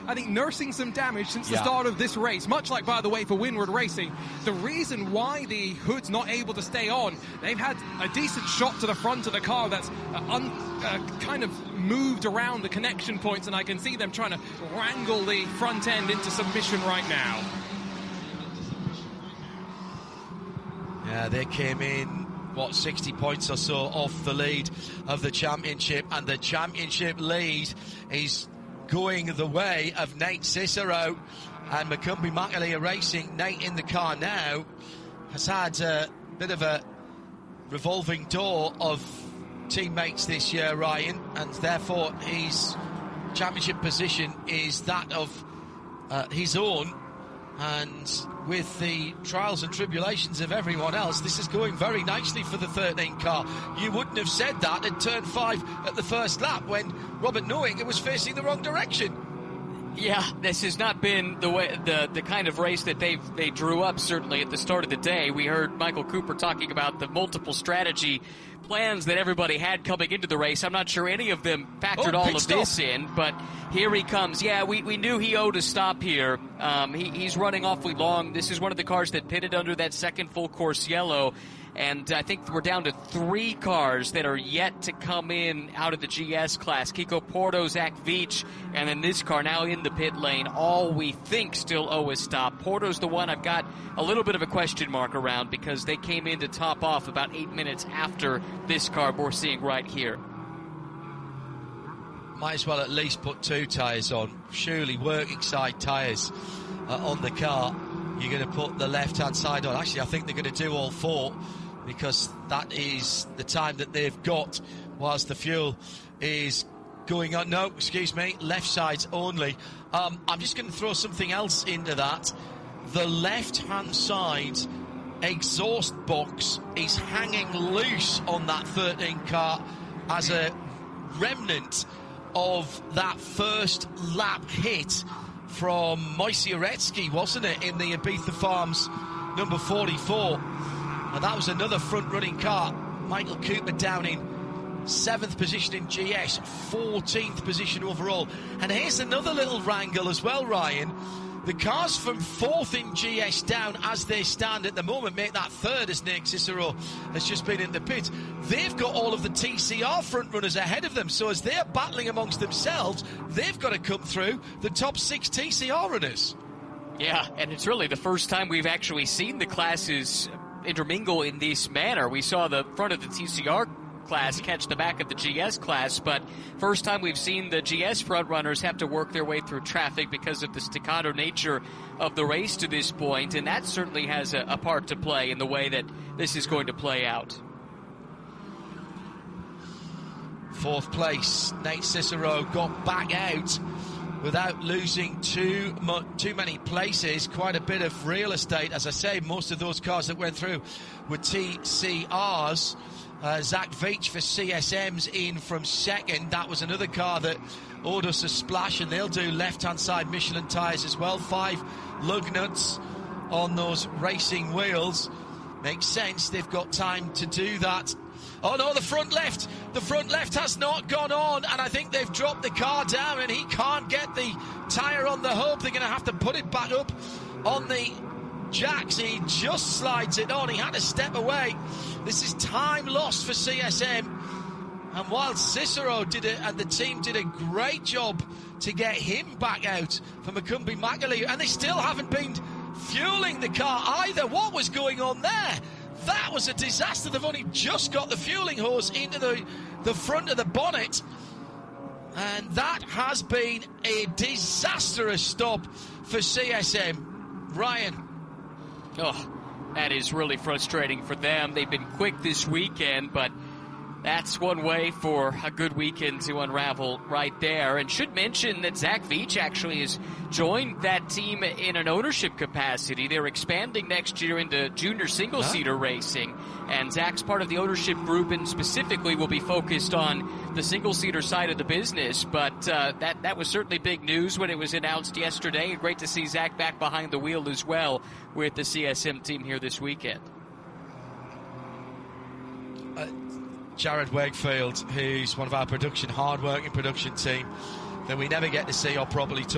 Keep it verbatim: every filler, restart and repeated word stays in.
I think, nursing some damage since yeah. the start of this race. Much like, by the way, for Windward Racing, the reason why the Hood's not able to stay on, they've had a decent shot to the front of the car that's uh, un, uh, kind of moved around the connection points, and I can see them trying to wrangle the front end into submission right now. Yeah, they came in, what, sixty points or so off the lead of the championship, and the championship lead is going the way of Nate Cicero and Macumbi McAleer Racing. Nate in the car now has had a bit of a revolving door of teammates this year, Ryan, and therefore his championship position is that of uh, his own. And with the trials and tribulations of everyone else, this is going very nicely for the thirteen car. You wouldn't have said that at turn five at the first lap when Robert Nowinger was facing the wrong direction. Yeah, this has not been the way the the kind of race that they they drew up. Certainly at the start of the day, we heard Michael Cooper talking about the multiple strategy plans that everybody had coming into the race. I'm not sure any of them factored oh, all of stop. this in, but here he comes. Yeah, we, we knew he owed a stop here. Um, he, he's running awfully long. This is one of the cars that pitted under that second full course yellow, and I think we're down to three cars that are yet to come in out of the G S class. Kiko Porto, Zach Veach, and then this car now in the pit lane. All we think still owe a stop. Porto's the one I've got a little bit of a question mark around because they came in to top off about eight minutes after this car we're seeing right here. Might as well at least put two tyres on. Surely working side tyres uh, on the car. You're going to put the left-hand side on. Actually, I think they're going to do all four because that is the time that they've got whilst the fuel is going on. No, excuse me, left sides only. Um, I'm just going to throw something else into that. The left-hand side exhaust box is hanging loose on that thirteen car as a remnant of that first lap hit from Moise Uretsky, wasn't it, in the Ibiza Farms number forty-four. And that was another front-running car. Michael Cooper down in seventh position in G S, fourteenth position overall. And here's another little wrangle as well, Ryan. The cars from fourth in G S down as they stand at the moment make that third as Nate Cicero has just been in the pit. They've got all of the T C R front runners ahead of them, so as they're battling amongst themselves, they've got to come through the top six T C R runners. Yeah, and it's really the first time we've actually seen the classes intermingle in this manner. We saw the front of the T C R class catch the back of the G S class, but first time we've seen the G S front runners have to work their way through traffic because of the staccato nature of the race to this point, and that certainly has a, a part to play in the way that this is going to play out. Fourth place, Nate Cicero got back out without losing too much, too many places. Quite a bit of real estate. As I say, most of those cars that went through were T C Rs. Uh, Zach Veach for C S Ms in from second. That was another car that owed us a splash, and they'll do left-hand side Michelin tyres as well. Five lug nuts on those racing wheels. Makes sense. They've got time to do that. Oh no, the front left. The front left has not gone on, and I think they've dropped the car down, and he can't get the tyre on the hub. They're going to have to put it back up on the jacks. He just slides it on. He had to step away. This is time lost for C S M. And while Cicero did it, and the team did a great job to get him back out for Macumbi McAleer, and they still haven't been fueling the car either. What was going on there? That was a disaster. They've only just got the fueling hose into the, the front of the bonnet. And that has been a disastrous stop for C S M. Ryan. Oh, that is really frustrating for them. They've been quick this weekend, but that's one way for a good weekend to unravel right there. And should mention that Zach Veach actually has joined that team in an ownership capacity. They're expanding next year into junior single-seater huh? racing. And Zach's part of the ownership group and specifically will be focused on the single-seater side of the business. But uh, that, that was certainly big news when it was announced yesterday. And great to see Zach back behind the wheel as well with the C S M team here this weekend. Uh, Jared Wakefield, who's one of our production, hard-working production team that we never get to see or properly talk